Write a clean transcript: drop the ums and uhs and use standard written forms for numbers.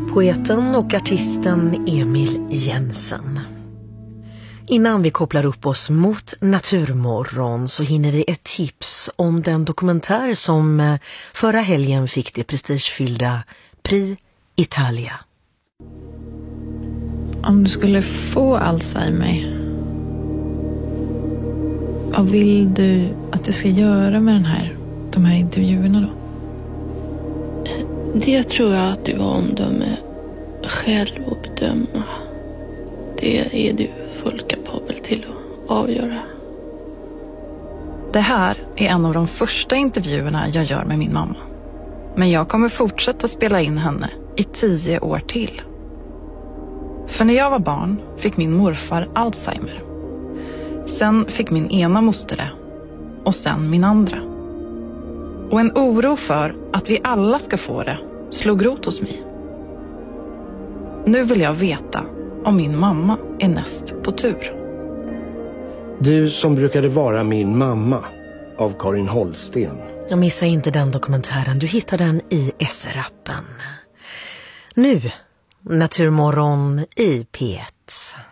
Poeten och artisten Emil Jensen. Innan vi kopplar upp oss mot Naturmorgon så hinner vi ett tips om den dokumentär som förra helgen fick det prestigefyllda Prix Italia. Om du skulle få Alzheimer, vad vill du att jag ska göra med de här intervjuerna då? Det tror jag att du har omdöme själv att bedöma. Det är du fullt kapabel till att avgöra. Det här är en av de första intervjuerna jag gör med min mamma. Men jag kommer fortsätta spela in henne i 10 år till. För när jag var barn fick min morfar Alzheimer. Sen fick min ena moster det. Och sen min andra. Och en oro för att vi alla ska få det slog rot hos mig. Nu vill jag veta om min mamma är näst på tur. Du som brukade vara min mamma av Karin Holsten. Jag missar inte den dokumentären. Du hittar den i SR-appen. Nu, Naturmorgon i P1.